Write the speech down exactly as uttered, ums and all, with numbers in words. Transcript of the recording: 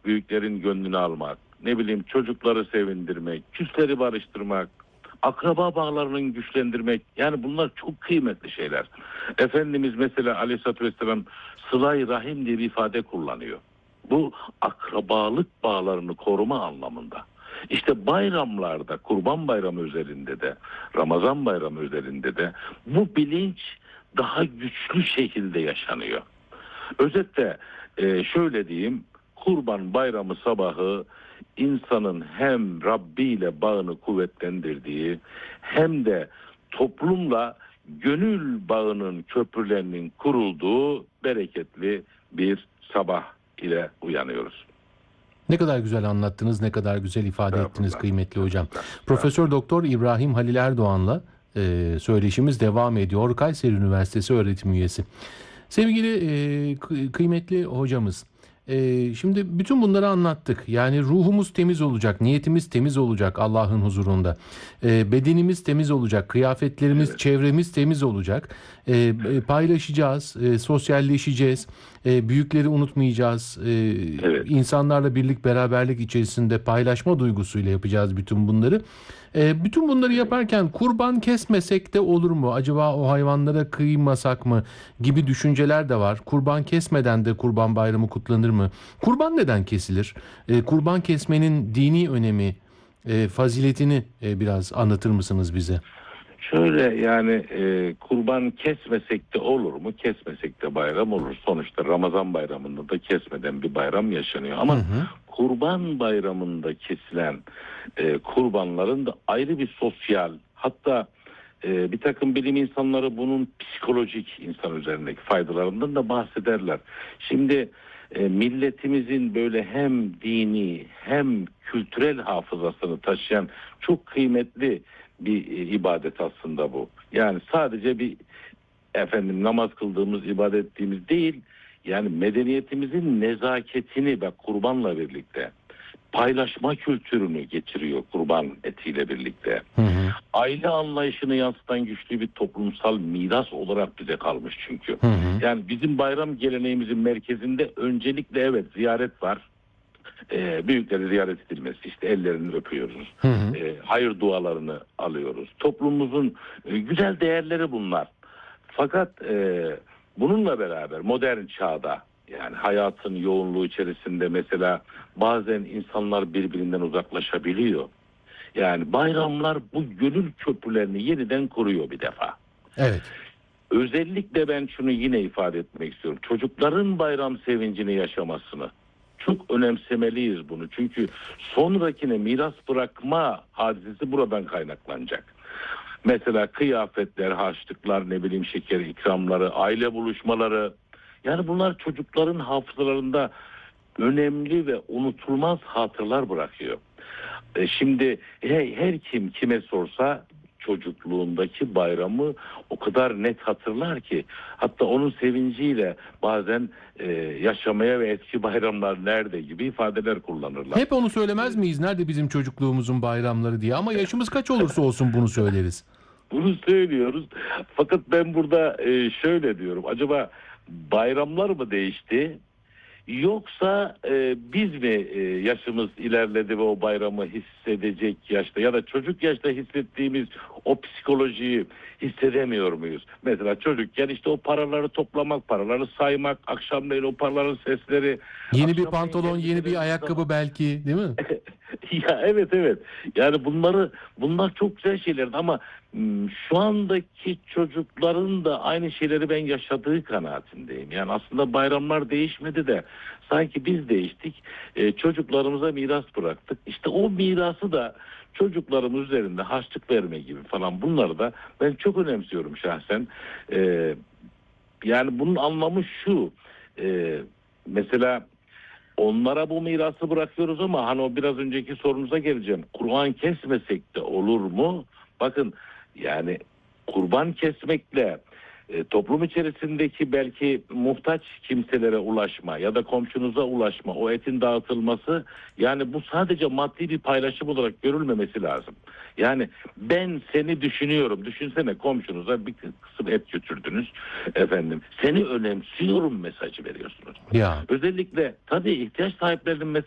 büyüklerin gönlünü almak, ne bileyim çocukları sevindirmek, küsleri barıştırmak, akraba bağlarını güçlendirmek, yani bunlar çok kıymetli şeyler. Efendimiz mesela Aleyhisselatü Vesselam sıla-i rahim diye bir ifade kullanıyor. Bu akrabalık bağlarını koruma anlamında. İşte bayramlarda, Kurban Bayramı üzerinde de, Ramazan Bayramı üzerinde de bu bilinç daha güçlü şekilde yaşanıyor. Özetle e, şöyle diyeyim, Kurban Bayramı sabahı insanın hem Rabbi ile bağını kuvvetlendirdiği hem de toplumla gönül bağının köprülerinin kurulduğu bereketli bir sabah ile uyanıyoruz. Ne kadar güzel anlattınız, ne kadar güzel ifade ettiniz kıymetli hocam. Profesör Doktor İbrahim Halil Erdoğan'la e, söyleşimiz devam ediyor. Kayseri Üniversitesi öğretim üyesi. Sevgili e, kıymetli hocamız, e, şimdi bütün bunları anlattık. Yani ruhumuz temiz olacak, niyetimiz temiz olacak Allah'ın huzurunda. E, bedenimiz temiz olacak, kıyafetlerimiz, evet. çevremiz temiz olacak. E, e, paylaşacağız, e, sosyalleşeceğiz, e, büyükleri unutmayacağız. E, evet. İnsanlarla birlik, beraberlik içerisinde paylaşma duygusuyla yapacağız bütün bunları. E, bütün bunları yaparken kurban kesmesek de olur mu? Acaba o hayvanlara kıymasak mı? Gibi düşünceler de var. Kurban kesmeden de Kurban Bayramı kutlanır mı? Kurban neden kesilir? E, kurban kesmenin dini önemi, e, faziletini e, biraz anlatır mısınız bize? Şöyle yani e, kurban kesmesek de olur mu? Kesmesek de bayram olur. Sonuçta Ramazan bayramında da kesmeden bir bayram yaşanıyor. Ama hı hı. Kurban bayramında kesilen e, kurbanların da ayrı bir sosyal, hatta e, bir takım bilim insanları bunun psikolojik insan üzerindeki faydalarından da bahsederler. Şimdi e, milletimizin böyle hem dini hem kültürel hafızasını taşıyan çok kıymetli bir ibadet aslında bu. Yani sadece bir efendim namaz kıldığımız, ibadet ettiğimiz değil, yani medeniyetimizin nezaketini ve kurbanla birlikte paylaşma kültürünü getiriyor kurban etiyle birlikte. Hı hı. Aile anlayışını yansıtan güçlü bir toplumsal miras olarak bize kalmış çünkü. Hı hı. Yani bizim bayram geleneğimizin merkezinde öncelikle evet ziyaret var. E, büyükleri ziyaret edilmesi, işte ellerini öpüyoruz. Hı hı. E, hayır dualarını alıyoruz. Toplumumuzun e, güzel değerleri bunlar. Fakat e, bununla beraber modern çağda, yani hayatın yoğunluğu içerisinde mesela bazen insanlar birbirinden uzaklaşabiliyor. Yani bayramlar bu gönül köprülerini yeniden kuruyor bir defa. Evet. Özellikle ben şunu yine ifade etmek istiyorum. Çocukların bayram sevincini yaşamasını çok önemsemeliyiz bunu. Çünkü sonrakine miras bırakma hadisesi buradan kaynaklanacak. Mesela kıyafetler, harçlıklar, ne bileyim şeker ikramları, aile buluşmaları. Yani bunlar çocukların hafızalarında önemli ve unutulmaz hatıralar bırakıyor. E şimdi her, her kim kime sorsa çocukluğundaki bayramı o kadar net hatırlar ki, hatta onun sevinciyle bazen e, yaşamaya ve eski bayramlar nerede gibi ifadeler kullanırlar. Hep onu söylemez miyiz? Nerede bizim çocukluğumuzun bayramları diye, ama yaşımız kaç olursa olsun bunu söyleriz. Bunu söylüyoruz. Fakat ben burada e, şöyle diyorum. Acaba bayramlar mı değişti? Yoksa e, biz mi e, yaşımız ilerledi ve o bayramı hissedecek yaşta ya da çocuk yaşta hissettiğimiz o psikolojiyi hissedemiyor muyuz? Mesela çocukken işte o paraları toplamak, paraları saymak, akşamleyin o paraların sesleri. Yeni bir pantolon, yeni bir ayakkabı zaman... belki, değil mi? Ya evet evet. Yani bunları bunlar çok güzel şeylerdi ama şu andaki çocukların da aynı şeyleri ben yaşadığı kanaatindeyim. Yani aslında bayramlar değişmedi de sanki biz değiştik. Ee, çocuklarımıza miras bıraktık. İşte o mirası da çocuklarımız üzerinde harçlık verme gibi falan, bunları da ben çok önemsiyorum şahsen. Ee, yani bunun anlamı şu. E, mesela onlara bu mirası bırakıyoruz ama hani o biraz önceki sorunuza geleceğim. Kurban kesmesek de olur mu? Bakın yani kurban kesmekle e, toplum içerisindeki belki muhtaç kimselere ulaşma ya da komşunuza ulaşma, o etin dağıtılması, yani bu sadece maddi bir paylaşım olarak görülmemesi lazım. Yani ben seni düşünüyorum. Düşünsene, komşunuza bir kısım et götürdünüz. Efendim, seni önemsiyorum mesajı veriyorsunuz. Ya. Özellikle tabii ihtiyaç sahiplerinin